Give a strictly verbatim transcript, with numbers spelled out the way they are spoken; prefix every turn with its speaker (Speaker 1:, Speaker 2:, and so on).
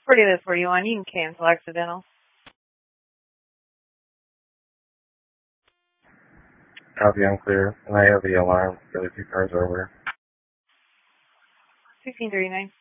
Speaker 1: forty-eight forty-one, you can cancel accidental.
Speaker 2: Copy, I'm clear. And I have the alarm for the two cars over.
Speaker 1: sixteen thirty-nine.